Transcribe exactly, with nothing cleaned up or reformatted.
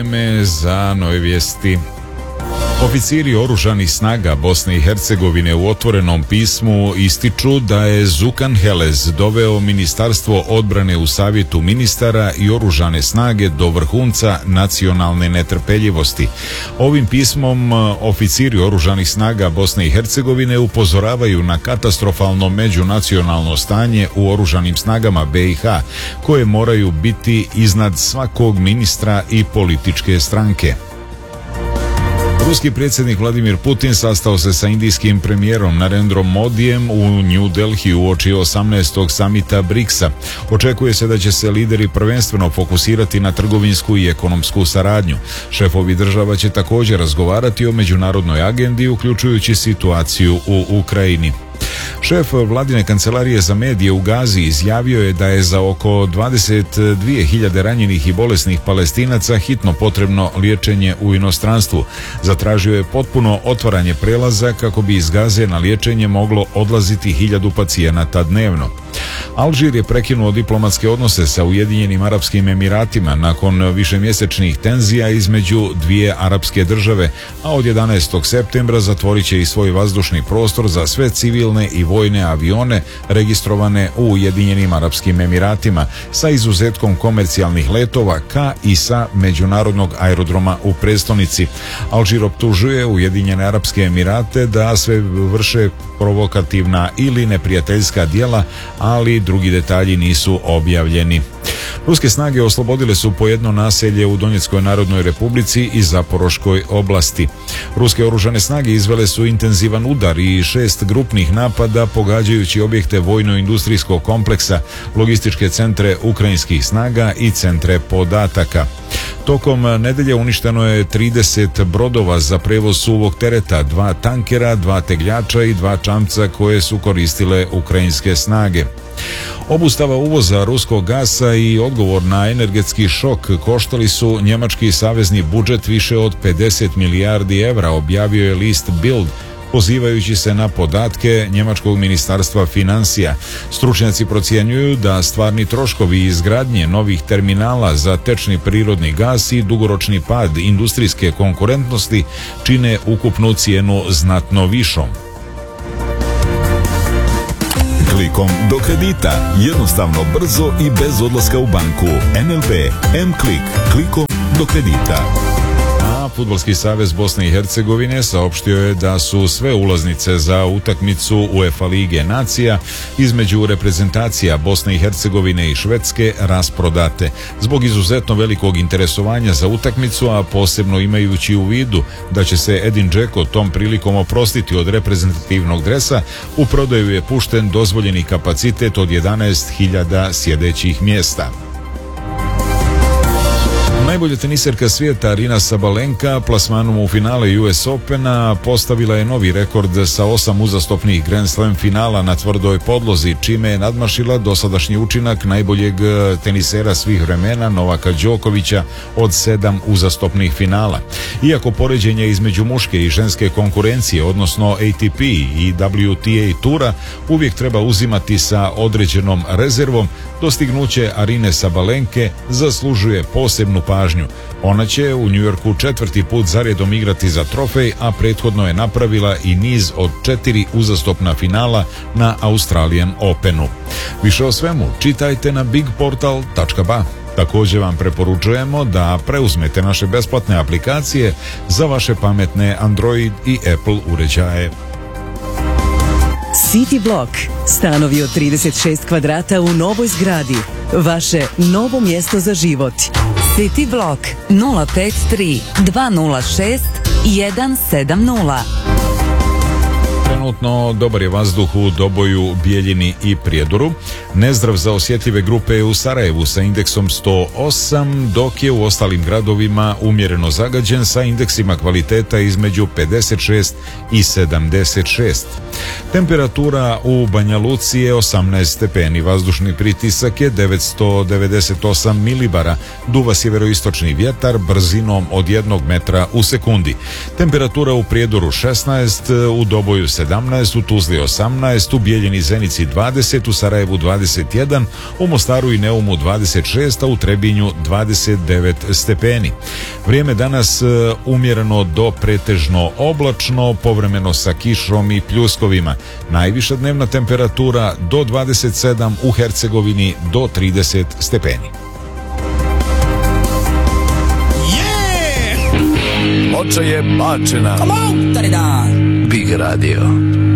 vreme za nove vijesti. Oficiri oružanih snaga Bosne i Hercegovine u otvorenom pismu ističu da je Zukan Helez doveo Ministarstvo odbrane u savjetu ministara i oružane snage do vrhunca nacionalne netrpeljivosti. Ovim pismom oficiri oružanih snaga Bosne i Hercegovine upozoravaju na katastrofalno međunacionalno stanje u oružanim snagama B i H, koje moraju biti iznad svakog ministra i političke stranke. Ruski predsjednik Vladimir Putin sastao se sa indijskim premijerom Narendrom Modijem u New Delhi uoči osamnaestog samita briksa. Očekuje se da će se lideri prvenstveno fokusirati na trgovinsku i ekonomsku saradnju. Šefovi država će također razgovarati o međunarodnoj agendi, uključujući situaciju u Ukrajini. Šef vladine kancelarije za medije u Gazi izjavio je da je za oko dvadeset dvije hiljade ranjenih i bolesnih Palestinaca hitno potrebno liječenje u inostranstvu. Zatražio je potpuno otvaranje prelaza kako bi iz Gaze na liječenje moglo odlaziti hiljadu pacijenata dnevno. Alžir je prekinuo diplomatske odnose sa Ujedinjenim Arapskim Emiratima nakon višemjesečnih tenzija između dvije arapske države, a od jedanaestog septembra zatvorit će i svoj vazdušni prostor za sve civilne i vojne avione registrovane u Ujedinjenim Arapskim Emiratima, sa izuzetkom komercijalnih letova ka i sa međunarodnog aerodroma u prestonici. Alžir optužuje Ujedinjene Arapske Emirate da sve vrše provokativna ili neprijateljska djela, ali drugi detalji nisu objavljeni. Ruske snage oslobodile su po jedno naselje u Donjeckoj Narodnoj Republici i Zaporoškoj oblasti. Ruske oružane snage izvele su intenzivan udar i šest grupnih napada pogađajući objekte vojno-industrijskog kompleksa, logističke centre ukrajinskih snaga i centre podataka. Tokom nedelje uništeno je trideset brodova za prevoz suvog tereta, dva tankera, dva tegljača i dva čamca koje su koristile ukrajinske snage. Obustava uvoza ruskog gasa i odgovor na energetski šok koštali su njemački savezni budžet više od pedeset milijardi evra, objavio je list Bild, pozivajući se na podatke njemačkog ministarstva financija. Stručnjaci procjenjuju da stvarni troškovi izgradnje novih terminala za tečni prirodni gas i dugoročni pad industrijske konkurentnosti čine ukupnu cijenu znatno višom. Klikom do kredita, jednostavno, brzo i bez odlaska u banku. N L B M-Klik, klikom do kredita. A Fudbalski savez Bosne i Hercegovine saopštio je da su sve ulaznice za utakmicu UEFA Lige nacija između reprezentacija Bosne i Hercegovine i Švedske rasprodate. Zbog izuzetno velikog interesovanja za utakmicu, a posebno imajući u vidu da će se Edin Dzeko tom prilikom oprostiti od reprezentativnog dresa, u prodaju je pušten dozvoljeni kapacitet od jedanaest hiljada sjedećih mjesta. Najbolja teniserka svijeta Arina Sabalenka plasmanom u finale U S Opena postavila je novi rekord sa osam uzastopnih Grand Slam finala na tvrdoj podlozi, čime je nadmašila dosadašnji učinak najboljeg tenisera svih vremena Novaka Đokovića od sedam uzastopnih finala. Iako poređenje između muške i ženske konkurencije, odnosno A T P i W T A tura, uvijek treba uzimati sa određenom rezervom, dostignuće Arine Sabalenke zaslužuje posebnu pažnju. Ona će u New Yorku četvrti put zaredom igrati za trofej, a prethodno je napravila i niz od četiri uzastopna finala na Australian Openu. Više o svemu čitajte na big portal tačka ba. Također vam preporučujemo da preuzmete naše besplatne aplikacije za vaše pametne Android i Apple uređaje. City Block. Stanovi od trideset šest kvadrata u novoj zgradi. Vaše novo mjesto za život. City Block nula pet tri dva nula šest jedan sedam nula. Trenutno dobar je vazduh u Doboju, Bijeljini i Prijedoru. Nezdrav za osjetljive grupe je u Sarajevu sa indeksom sto osam, dok je u ostalim gradovima umjereno zagađen sa indeksima kvaliteta između pedeset šest i sedamdeset šest. Temperatura u Banja Luci je osamnaest stepeni, vazdušni pritisak je devetsto devedeset osam milibara, duva sjeveroistočni vjetar brzinom od jednog metra u sekundi. Temperatura u Prijedoru šesnaest, u Doboju sedamnaest, sedamnaest, u Tuzli osamnaest, u Bijeljini i Zenici dvadeset, u Sarajevu dvadeset jedan, u Mostaru i Neumu dvadeset šest, a u Trebinju dvadeset devet stepeni. Vrijeme danas umjereno do pretežno oblačno, povremeno sa kišom i pljuskovima. Najviša dnevna temperatura do dvadeset sedam, u Hercegovini do trideset stepeni. Ploča je bačena. Big Radio.